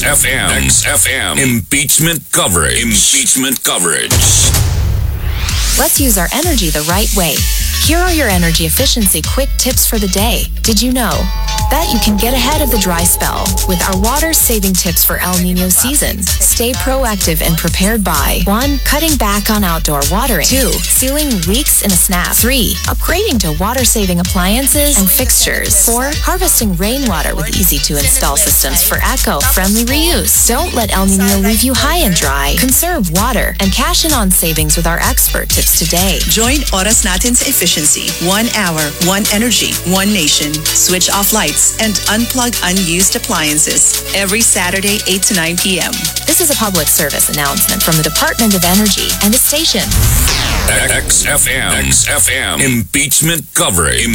XFM. Impeachment coverage. Let's use our energy the right way. Here are your energy efficiency quick tips for the day. Did you know that you can get ahead of the dry spell with our water-saving tips for El Nino season? Stay proactive and prepared by 1. Cutting back on outdoor watering. 2. Sealing leaks in a snap. 3. Upgrading to water-saving appliances and fixtures. 4. Harvesting rainwater with easy-to-install systems for eco-friendly reuse. Don't let El Nino leave you high and dry. Conserve water and cash in on savings with our expert tips today. Join Oras Natin sa Efficiency. 1 hour, 1 energy, 1 nation. Switch off lights and unplug unused appliances. Every Saturday, 8 to 9 p.m. This is a public service announcement from the Department of Energy and the station. XFM. Impeachment coverage.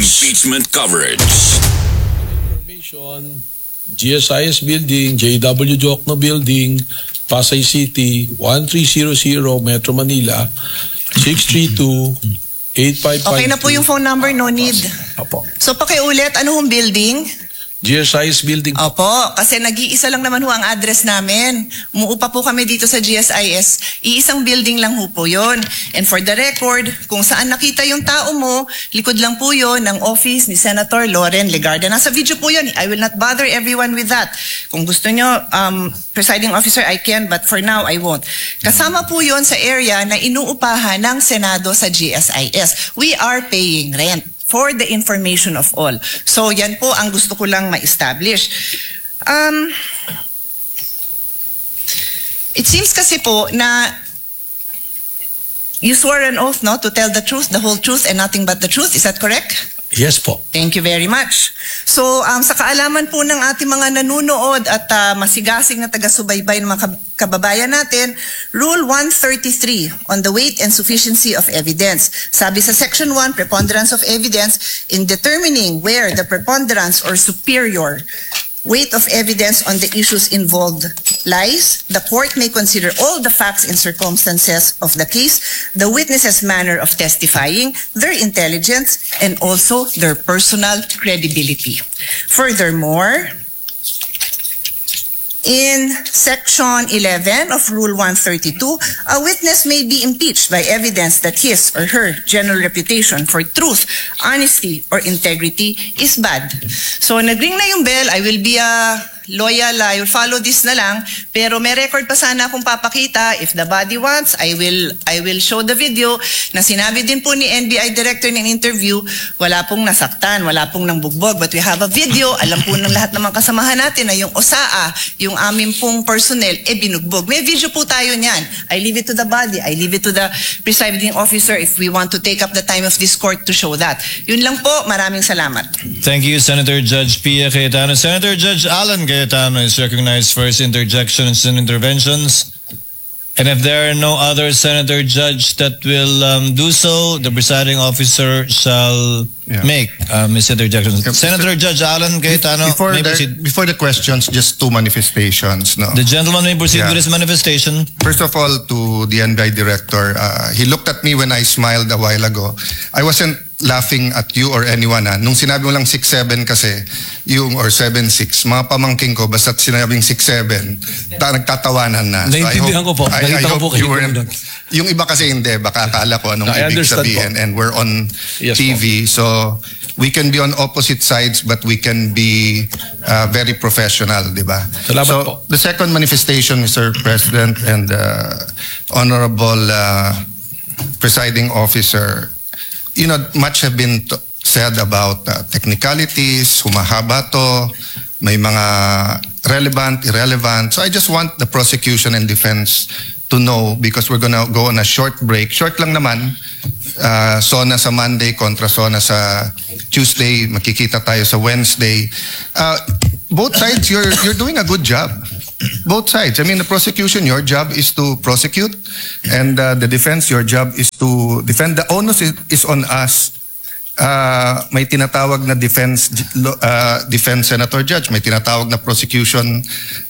Information, GSIS Building, JW Jokno Building, Pasay City, 1300 Metro Manila, 632-8555. Okay na po yung phone number, no need. Opo. So pakiulit, ano hong building? GSIS Building. Opo, kasi nag-iisa lang naman ho ang address namin. Umuupa po kami dito sa GSIS. Iisang building lang ho po yun. And for the record, kung saan nakita yung tao mo, likod lang po yun ng office ni Senator Loren Legarda. Nasa video po yun. I will not bother everyone with that. Kung gusto nyo, presiding officer, I can, but for now, I won't. Kasama po yun sa area na inuupahan ng Senado sa GSIS. We are paying rent. For the information of all. So, yan po ang gusto ko lang ma-establish. It seems kasi po na you swore an oath, no? To tell the truth, the whole truth, and nothing but the truth. Is that correct? Yes po. Thank you very much. So, sa kaalaman po ng ating mga nanunood at masigasig na taga-subaybay ng mga kababayan natin, Rule 133 on the weight and sufficiency of evidence. Sabi sa Section 1, preponderance of evidence, in determining where the preponderance or superior weight of evidence on the issues involved lies, the court may consider all the facts and circumstances of the case, the witness's manner of testifying, their intelligence, and also their personal credibility. Furthermore, in Section 11 of Rule 132, a witness may be impeached by evidence that his or her general reputation for truth, honesty, or integrity is bad. So, nagring na yung bell. I will be loyal. I will follow this na lang. Pero may record pa sana akong papakita. If the body wants, I will show the video na sinabi din po ni NBI Director ng interview, wala pong nasaktan, wala pong nangbugbog. But we have a video. Alam po ng lahat ng mga kasamahan natin na yung OSAA, yung aming pong personnel, binugbog. May video po tayo niyan. I leave it to the body. I leave it to the presiding officer if we want to take up the time of this court to show that. Yun lang po. Maraming salamat. Thank you, Senator Judge Pia Cayetano. Senator Judge Alan Cayetano is recognized for his interjections and interventions. And if there are no other Senator Judge that will do so, the presiding officer shall make his interjections. Senator Judge Alan Cayetano, before the questions, just two manifestations. No? The gentleman may proceed with his manifestation. First of all, to the NBI Director, he looked at me when I smiled a while ago. I wasn't laughing at you or anyone. Nung sinabi mo lang 6'7" kasi, yung or 7'6", mga pamangking ko, basta't sinabing 6'7", nagtatawanan na. So naintindihan ko po. I hope you weren't. Yung iba kasi hindi, baka akala ko anong ibig sabihin. And we're on TV, so we can be on opposite sides, but we can be very professional, di ba? Salamat so, po. The second manifestation, Mr. President and Honorable Presiding Officer, you know, much have been said about technicalities, humahaba to, may mga relevant, irrelevant. So I just want the prosecution and defense to know, because we're gonna go on a short break. Short lang naman, SONA sa Monday kontra SONA sa Tuesday, makikita tayo sa Wednesday. Both sides, you're doing a good job. Both sides. I mean, the prosecution, your job is to prosecute, and the defense, your job is to defend. The onus is on us. May tinatawag na defense senator judge, may tinatawag na prosecution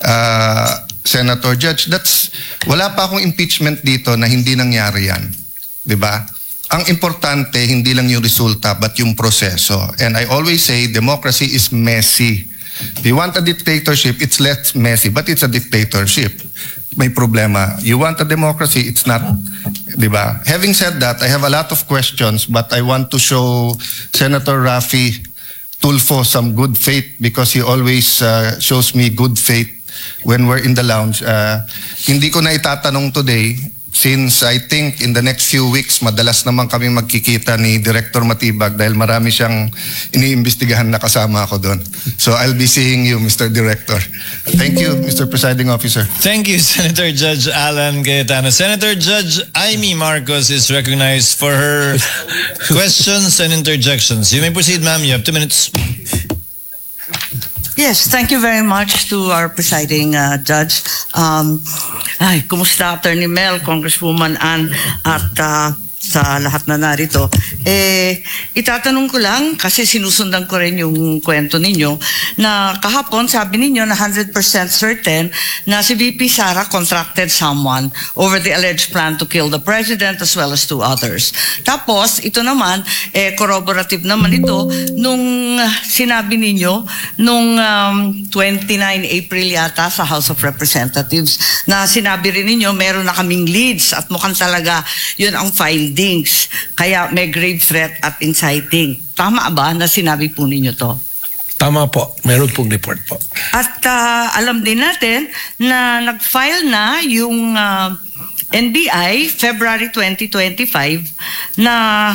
senator judge. Wala pa akong impeachment dito na hindi nangyari yan. Diba? Ang importante, hindi lang yung resulta, but yung proseso. And I always say, democracy is messy. If you want a dictatorship, it's less messy, but it's a dictatorship. May problema. You want a democracy, it's not, di ba? Having said that, I have a lot of questions, but I want to show Senator Raffy Tulfo some good faith because he always shows me good faith when we're in the lounge. Hindi ko na itatanong today since I think in the next few weeks, madalas naman kami magkikita ni Director Matibag dahil marami siyang iniimbestigahan na kasama ako doon. So I'll be seeing you, Mr. Director. Thank you, Mr. Presiding Officer. Thank you, Senator Judge Alan Cayetano. Senator Judge Amy Marcos is recognized for her questions and interjections. You may proceed, ma'am. You have 2 minutes. Yes, thank you very much to our presiding judge. Kumusta Attorney Mel, Congresswoman Ann, at sa lahat na narito. Itatanong ko lang, kasi sinusundan ko rin yung kwento ninyo, na kahapon sabi ninyo na 100% certain na si VP Sara contracted someone over the alleged plan to kill the president as well as 2 others. Tapos, ito naman, corroborative naman ito, nung sinabi ninyo, nung 29 April yata sa House of Representatives, na sinabi rin ninyo, meron na kaming leads at mukhang talaga yun ang findings. Kaya may grave threat at inciting. Tama ba na sinabi po ninyo to? Tama po. Meron pong report po. At alam din natin na nag-file na yung NBI February 2025 na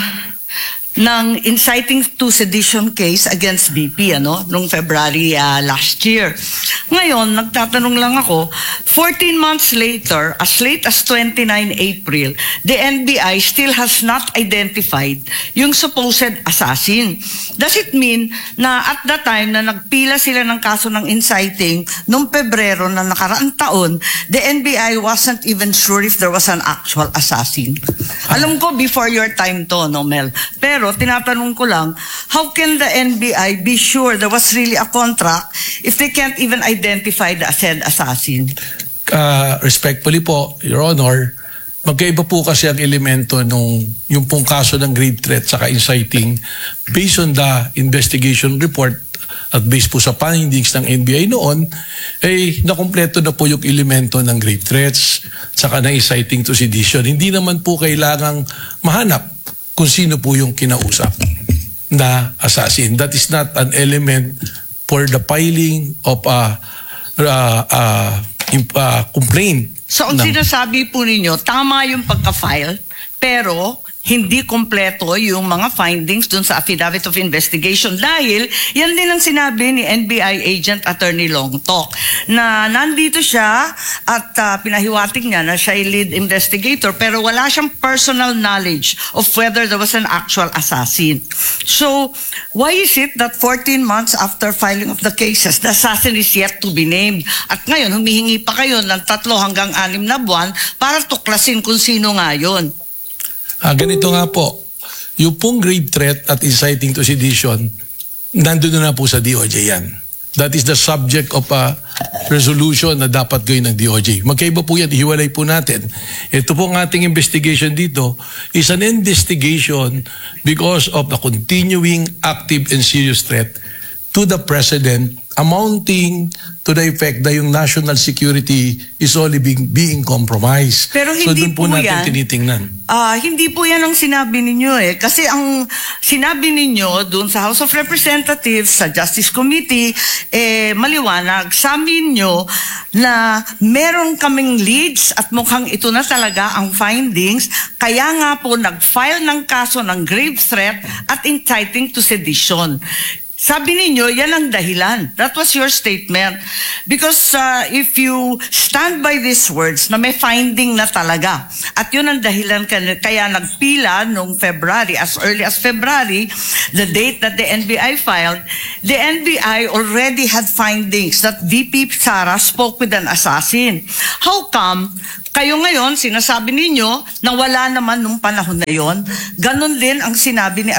ng inciting to sedition case against BP nung February last year. Ngayon, nagtatanong lang ako, 14 months later, as late as 29 April, the NBI still has not identified yung supposed assassin. Does it mean na at the time na nagpila sila ng kaso ng inciting nung Pebrero na nakaraang taon, the NBI wasn't even sure if there was an actual assassin? Alam ko before your time to, no, Mel? Pero tinatanong ko lang, how can the NBI be sure there was really a contract if they can't even identify the said assassin? Respectfully po, Your Honor, magkaiba po kasi ang elemento nung yung pong kaso ng grave threat saka inciting based on the investigation report at based po sa findings ng NBI noon, nakumpleto na po yung elemento ng grave threats saka ng inciting to sedition. Hindi naman po kailangang mahanap kung sino po yung kinausap na assassin. That is not an element for the filing of a complaint. So ang sinasabi po ninyo, tama yung pagka-file, pero hindi kompleto yung mga findings dun sa affidavit of investigation dahil yan din ang sinabi ni NBI agent Attorney Longtok na nandito siya at pinahiwatig niya na siya ay lead investigator pero wala siyang personal knowledge of whether there was an actual assassin. So, why is it that 14 months after filing of the cases, the assassin is yet to be named? At ngayon, humihingi pa kayo ng 3 hanggang 6 na buwan para tuklasin kung sino nga yun. Ganito nga po, yung pong grave threat at inciting to sedition, nandun na po sa DOJ yan. That is the subject of a resolution na dapat gawin ng DOJ. Magkaiba po yan, hiwalay po natin. Ito po ang ating investigation dito is an investigation because of the continuing active and serious threat to the President amounting to the effect that yung national security is only being compromised. Pero hindi so doon po natin yan, tinitingnan. Hindi po yan ang sinabi ninyo Kasi ang sinabi ninyo doon sa House of Representatives, sa Justice Committee, maliwanag, sabi ninyo na meron kaming leads at mukhang ito na talaga ang findings. Kaya nga po nag-file ng kaso ng grave threat at inciting to sedition. Sabi ninyo, yan ang dahilan. That was your statement. Because if you stand by these words na may finding na talaga, at yun ang dahilan kaya nagpila noong February, as early as February, the date that the NBI filed, the NBI already had findings that VP Sara spoke with an assassin. How come kayo ngayon, sinasabi ninyo na wala naman nung panahon na yon? Ganon din ang sinabi ni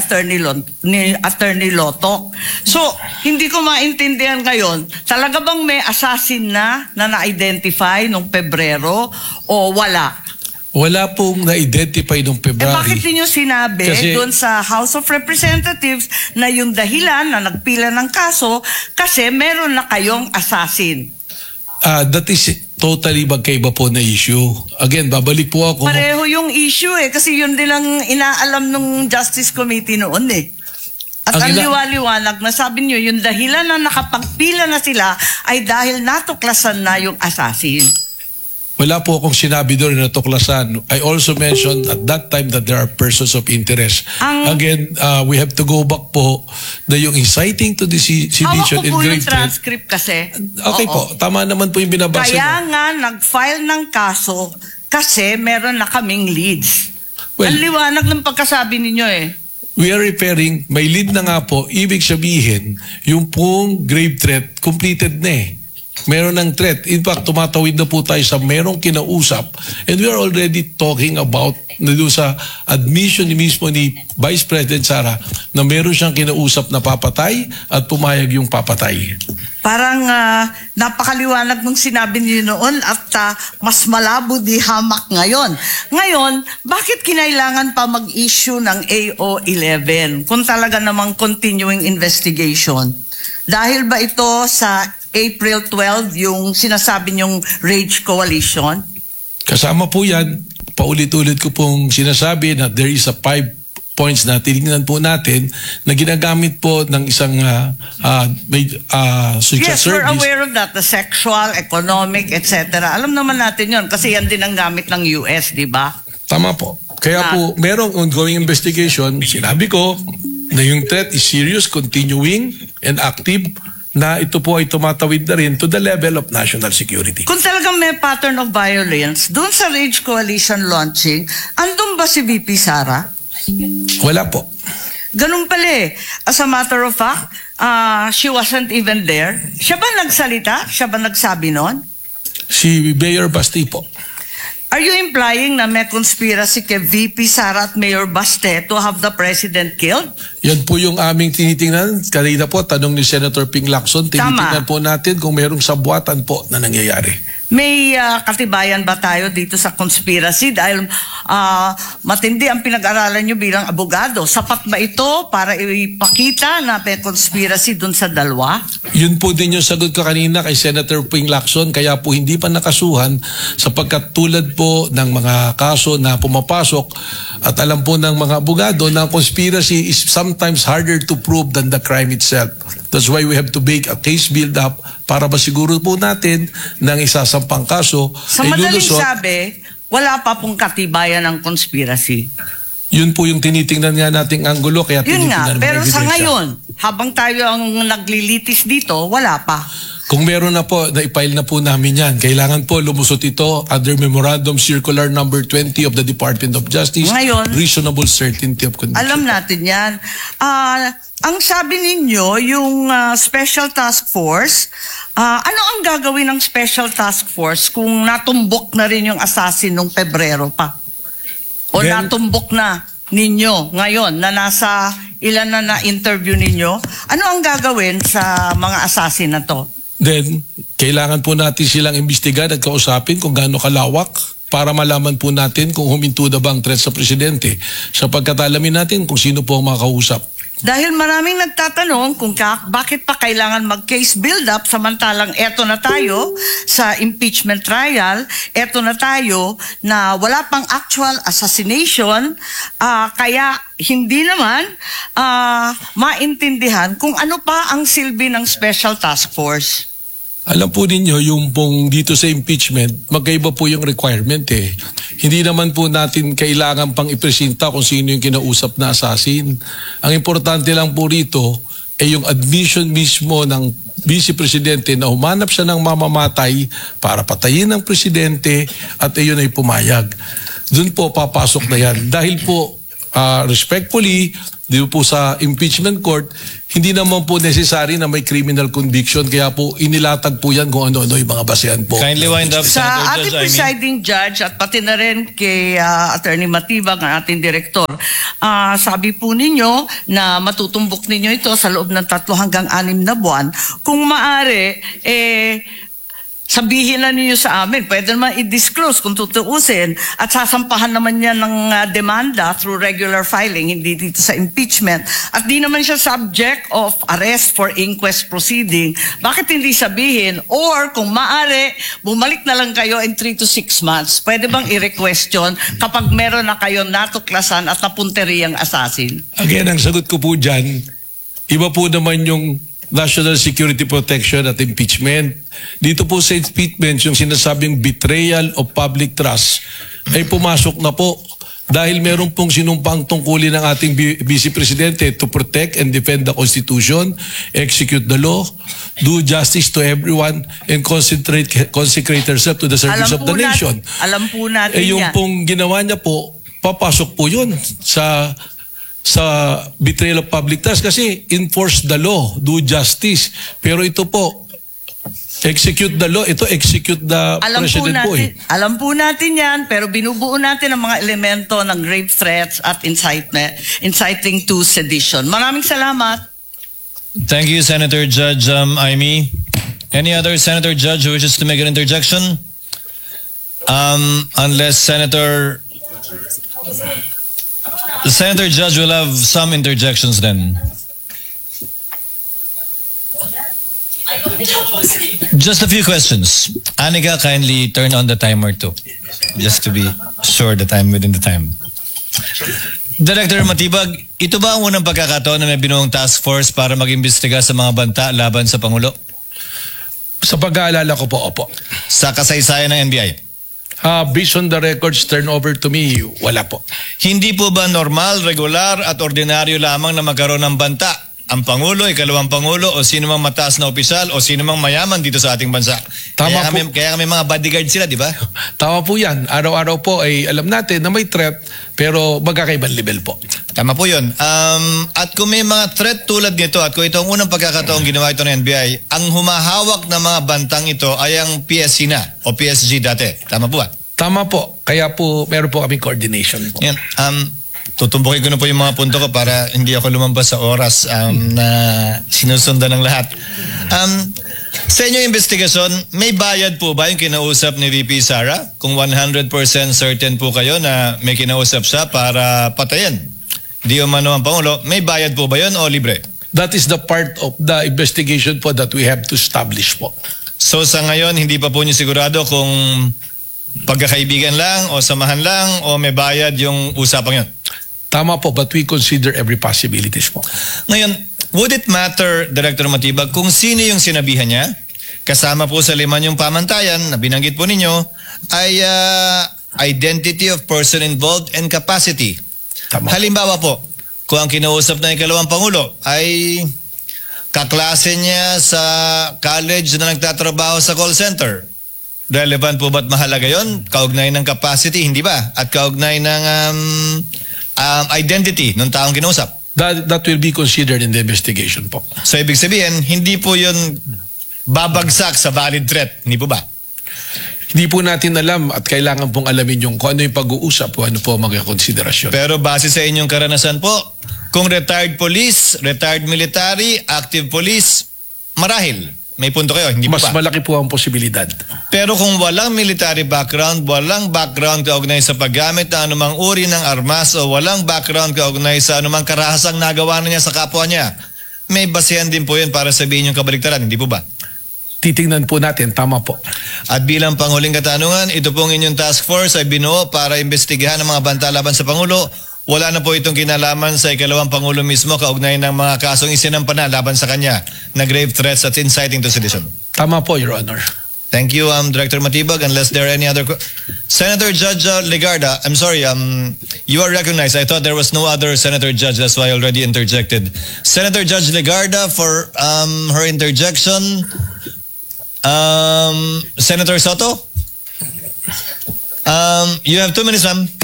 Attorney Lotok. So, hindi ko maintindihan ngayon, talaga bang may assassin na na-identify nung Pebrero o wala? Wala pong na-identify nung February. bakit niyo sinabi Kasi- doon sa House of Representatives na yung dahilan na nagpila ng kaso kasi meron na kayong assassin? That is totally magkaiba po na issue. Again, babalik po ako. Pareho yung issue kasi yun din ang inaalam ng Justice Committee noon At ang liwaliwanag na sabi niyo, yung dahilan na nakapagpila na sila ay dahil natuklasan na yung assassin. Wala po akong sinabi doon na tuklasan. I also mentioned at that time that there are persons of interest. Again, we have to go back po na yung inciting to the sedition Hawak ko and po yung grave threat. transcript kasi. Okay po, tama naman po yung binabasa Kaya niyo. nga nag-file ng kaso kasi meron na kaming leads. Well- Ang liwanag ng pagkasabi ninyo We are referring, may lead na nga po, ibig sabihin, yung pong grave threat, completed na Meron ng threat. In fact, tumatawid na po tayo sa merong kinausap. And we are already talking about na doon sa admission ni mismo ni Vice President Sara na meron siyang kinausap na papatay at pumayag yung papatay. Parang napakaliwanag nung sinabi niyo noon at mas malabo di hamak ngayon. Ngayon, bakit kinailangan pa mag-issue ng AO11 kung talaga namang continuing investigation? Dahil ba ito sa April 12 yung sinasabi niyong Rage Coalition? Kasama po yan, paulit-ulit ko pong sinasabi na there is a 5 points na tinignan po natin na ginagamit po ng isang social Yes, we're service. aware of that. The sexual, economic, etc. Alam naman natin yon kasi yan din ang gamit ng US, di ba? Tama po. Kaya po, merong ongoing investigation. Sinabi ko na yung threat is serious, continuing, and active, na ito po ay tumatawid na rin to the level of national security. Kung talagang may pattern of violence, doon sa Rage Coalition launching, andun ba si VP Sara? Wala po. Ganun pala As a matter of fact, she wasn't even there. Siya ba nagsalita? Siya ba nagsabi nun? Si Mayor Basti po. Are you implying na may conspiracy kay VP Sara at Mayor Baste to have the president killed? Yan po yung aming tinitingnan. Kanina po, tanong ni Senator Ping Lacson, tinitingnan po natin kung merong sabuatan po na nangyayari. May katibayan ba tayo dito sa conspiracy? Dahil matindi ang pinag-aralan nyo bilang abogado. Sapat ba ito para ipakita na may conspiracy dun sa dalawa? Yun po din yung sagot ko kanina kay Senator Ping Lacson, kaya po hindi pa nakasuhan sapagkat tulad po ng mga kaso na pumapasok at alam po ng mga abogado na conspiracy is sometimes harder to prove than the crime itself. That's why we have to make a case build-up para masiguro po natin ng isasampang kaso Sa ay madaling lulusot. sabi, wala pa pong katibayan ng conspiracy. Yun po yung tinitingnan nga nating anggulo kaya Yun nga, tinitingnan pero mga sa ebidensya. ngayon, habang tayo ang naglilitis dito, wala pa. Kung meron na po, na-file na po namin yan. Kailangan po lumusot ito under Memorandum Circular Number 20 of the Department of Justice. Ngayon, reasonable certainty of conviction. Alam natin yan. Ang sabi ninyo, yung Special Task Force, ano ang gagawin ng Special Task Force kung natumbok na rin yung assassin nung Pebrero pa? O Then- natumbok na ninyo ngayon na nasa ilan na interview ninyo? Ano ang gagawin sa mga assassin na to? Then, kailangan po natin silang imbestigahan at kausapin kung gaano kalawak para malaman po natin kung huminto na ba ang threat sa presidente sapagkat alamin natin kung sino po ang makausap. Dahil maraming nagtatanong kung bakit pa kailangan mag-case build-up samantalang eto na tayo sa impeachment trial, eto na tayo na wala pang actual assassination, kaya hindi naman maintindihan kung ano pa ang silbi ng Special Task Force. Alam po ninyo, yung pong dito sa impeachment, magkaiba po yung requirement Hindi naman po natin kailangan pang ipresenta kung sino yung kinausap na assassin. Ang importante lang po rito ay yung admission mismo ng Vice Presidente na humanap siya ng mamamatay para patayin ng Presidente at iyon ay pumayag. Doon po papasok na yan. Dahil po, respectfully, dito po sa impeachment court, hindi naman po necessary na may criminal conviction kaya po inilatag po yan kung ano-ano yung mga basehan po. Kindly wind up, Sa Senator ating Judge. presiding judge at pati na rin kay Attorney Matibag, ang ating direktor, sabi po ninyo na matutumbok ninyo ito sa loob ng 3 hanggang 6 na buwan. Kung maaari, sabihin na ninyo sa amin. Pwede naman i-disclose kung tutuusin at sasampahan naman niya ng demanda through regular filing, hindi dito sa impeachment. At di naman siya subject of arrest for inquest proceeding. Bakit hindi sabihin? Or kung maaari, bumalik na lang kayo in 3 to 6 months. Pwede bang i-requestion kapag meron na kayo natuklasan at napunteriyang assassin? Again, ang sagot ko po dyan, iba po naman yung national security protection at impeachment. Dito po sa impeachment, yung sinasabing betrayal of public trust ay pumasok na po dahil meron pong sinumpang tungkulin ng ating Vice Presidente to protect and defend the Constitution, execute the law, do justice to everyone, and consecrate herself to the service of the nation. Alam po natin yung yan. pong ginawa niya po, papasok po yun sa betrayal of public trust kasi enforce the law, do justice. Pero ito po, execute the law, ito execute the president po eh. Alam po natin yan, pero binubuo natin ang mga elemento ng grave threats at inciting to sedition. Maraming salamat. Thank you, Senator Judge Aimee. Any other Senator Judge who wishes to make an interjection? Unless the Senator Judge will have some interjections then. Just a few questions. Anika, kindly turn on the timer too, just to be sure that I'm within the time. Director Matibag, ito ba ang unang pagkakataon na may binuong task force para mag-imbestiga sa mga banta laban sa Pangulo? Sa pag-aalala ko po, opo. Sa kasaysayan ng NBI? Based on the records turned over to me, wala po. Hindi po ba normal, regular at ordinaryo lamang na magkaroon ng banta? Ang Pangulo, ikalawang Pangulo o sino mang mataas na opisyal o sino mang mayaman dito sa ating bansa. Tama kaya kami mga bodyguard sila, di ba? Tama po yan. Araw-araw po ay alam natin na may threat pero magkakaibang level po. Tama po yun. At kung may mga threat tulad nito at kung ito ang unang pagkakataong ginawa ito ng NBI, ang humahawak ng mga bantang ito ay ang PSC na o PSG dati. Tama po ba? Tama po. Kaya po meron po kaming coordination po. Yan. Tutumbukin ko na po yung mga punto ko para hindi ako lumampas sa oras na sinusundan ng lahat. Sa inyong investigasyon, may bayad po ba yung kinausap ni VP Sara? Kung 100% certain po kayo na may kinausap siya para patayin di umano ang Pangulo, may bayad po ba yun o libre? That is the part of the investigation po that we have to establish po. So sa ngayon, hindi pa po niyo sigurado kung pagkakaibigan lang o samahan lang o may bayad yung usapang yun? Tama po, but we consider every possibilities po. Ngayon, would it matter, Director Matibag, kung sino yung sinabihan niya? Kasama po sa 5 yung pamantayan na binanggit po ninyo ay identity of person involved and capacity. Tama. Halimbawa po, kung ang kinausap na ikalawang Pangulo ay kaklase niya sa college na nagtatrabaho sa call center, relevant po ba't mahalaga yon? Kaugnay ng capacity, hindi ba? At kaugnay ng identity ng taong kinausap. That will be considered in the investigation po. So ibig sabihin, hindi po yun babagsak sa valid threat, hindi po ba? Hindi po natin alam at kailangan pong alamin yung kung ano yung pag-uusap o ano po ang mga konsiderasyon. Pero base sa inyong karanasan po, kung retired police, retired military, active police, marahil, may punto kayo, hindi po Mas ba? malaki po ang posibilidad. Pero kung walang military background, walang background kaugnay sa paggamit ng anumang uri ng armas o walang background kaugnay sa anumang karahasang nagawa na niya sa kapwa niya, may basehan din po yun para sabihin yung kabaligtaran, hindi po ba? Titingnan po natin, tama po. At bilang panghuling katanungan, ito pong inyong task force ay binuo para imbestigahan ang mga banta laban sa Pangulo. Wala na po itong kinalaman sa ikalawang Pangulo mismo kaugnay ng mga kasong isinampana laban sa kanya na grave threats at inciting to sedition. Tama po, Your Honor. Thank you, Director Matibag. Unless there are any other... Senator Judge Legarda, I'm sorry, you are recognized. I thought there was no other Senator Judge. That's why I already interjected. Senator Judge Legarda for her interjection. Senator Soto? You have 2 minutes, ma'am.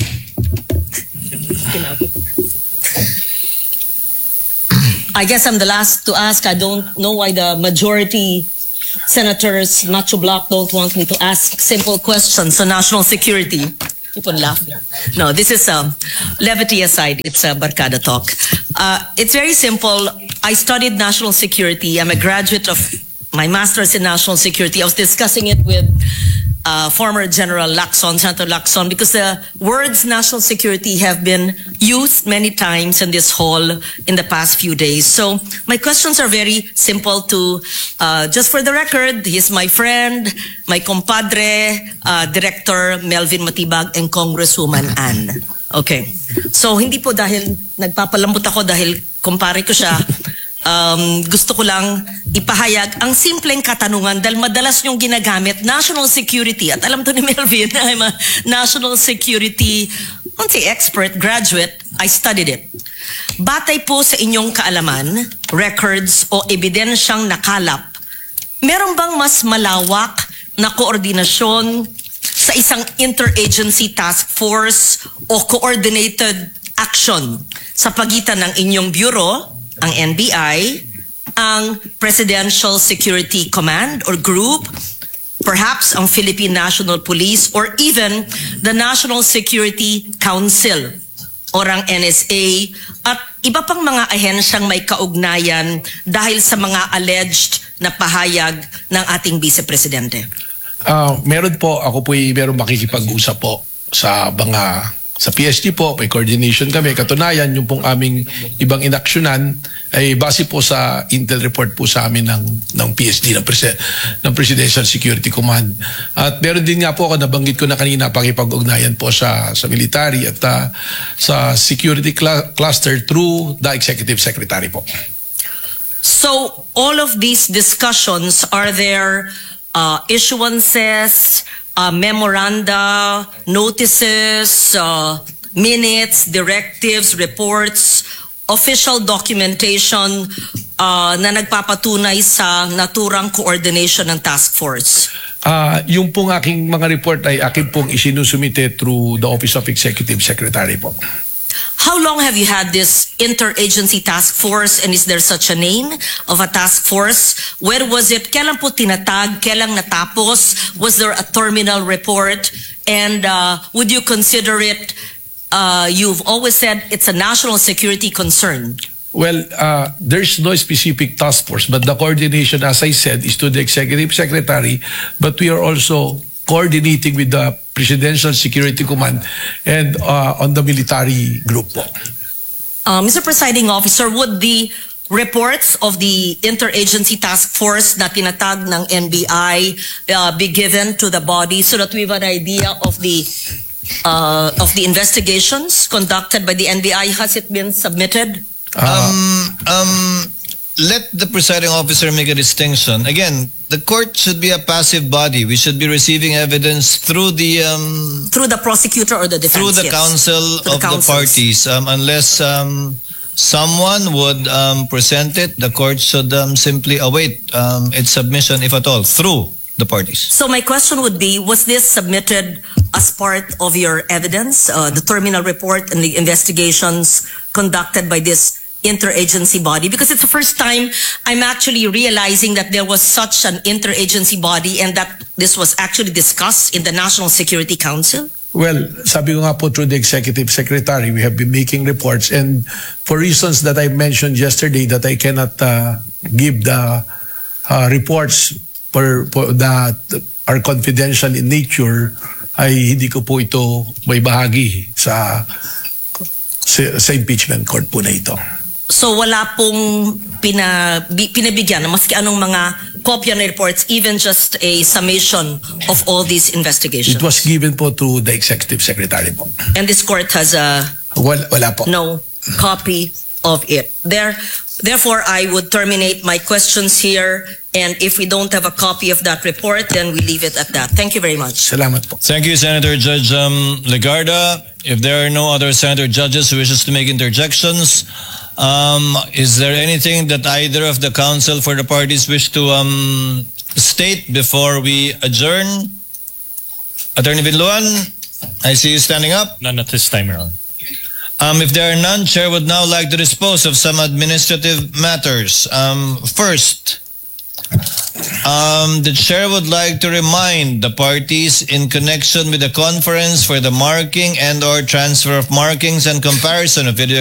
I guess I'm the last to ask. I don't know why the majority senators, Nacho Block, don't want me to ask simple questions on national security. People laugh. No, this is levity aside. It's a barkada talk. It's very simple. I studied national security. I'm a graduate of my master's in national security. I was discussing it with former General Lacson, Senator Lacson, because the words national security have been used many times in this hall in the past few days. So my questions are very simple to, just for the record, he's my friend, my compadre, Director Melvin Matibag and Congresswoman Ann. Okay. So hindi po dahil nagpapalambot ako dahil kumpare ko siya, gusto ko lang ipahayag ang simpleng katanungan dahil madalas niyong ginagamit, national security. At alam to ni Melvin, I'm a national security, expert, graduate, I studied it. Batay po sa inyong kaalaman, records o ebidensyang nakalap, meron bang mas malawak na koordinasyon sa isang interagency task force o coordinated action sa pagitan ng inyong bureau, ang NBI, ang Presidential Security Command or Group, perhaps ang Philippine National Police, or even the National Security Council or ang NSA at iba pang mga ahensyang may kaugnayan dahil sa mga alleged na pahayag ng ating Vice Presidente? Meron po, ako po meron makikipag-usap po sa mga sa PSG po, may coordination kami. Katunayan, yung pong aming ibang inaksyonan ay base po sa intel report po sa amin ng PSD, ng Presidential Security Command. At meron din nga po ako, nabanggit ko na kanina, pakipag-ugnayan po sa military at sa security cluster through the Executive Secretary po. So, all of these discussions, are there issuances, memoranda, notices, minutes, directives, reports, official documentation na nagpapatunay sa naturang coordination ng task force? Yung pong aking mga report ay aking pong isinusumite through the Office of Executive Secretary po. How long have you had this interagency task force, and is there such a name of a task force? Where was it? Kailan po tinatag? Kailan natapos? Was there a terminal report? And would you consider it, you've always said it's a national security concern. Well, there's no specific task force, but the coordination, as I said, is to the Executive Secretary, but we are also coordinating with the Presidential Security Command and on the military group po. Mr. Presiding Officer, would the reports of the interagency task force na tinatag ng NBI be given to the body so that we have an idea of the investigations conducted by the NBI? Has it been submitted? Let the presiding officer make a distinction. Again, the court should be a passive body. We should be receiving evidence through the prosecutor or the defense. Through the counsel of the parties. Unless someone would present it, the court should simply await its submission, if at all, through the parties. So my question would be, was this submitted as part of your evidence, the terminal report and the investigations conducted by this interagency body? Because it's the first time I'm actually realizing that there was such an interagency body and that this was actually discussed in the National Security Council. Well, sabi ko nga po through the Executive Secretary, we have been making reports, and for reasons that I mentioned yesterday that I cannot give the reports that are confidential in nature, ay hindi ko po ito may bahagi sa impeachment court po na ito. So wala pong pinabigyan na maski anong mga kopya ng reports, even just a summation of all these investigations? It was given po to the Executive Secretary po. And this court has wala po. No copy of it. Therefore, I would terminate my questions here, and if we don't have a copy of that report, then we leave it at that. Thank you very much. Salamat po. Thank you, Senator Judge Legarda. If there are no other senator judges who wishes to make interjections, is there anything that either of the counsel for the parties wish to state before we adjourn? Attorney Binluan, I see you standing up. None at this time, Your Honor. If there are none, Chair would now like to dispose of some administrative matters. First, the Chair would like to remind the parties in connection with the conference for the marking and/or transfer of markings and comparison of video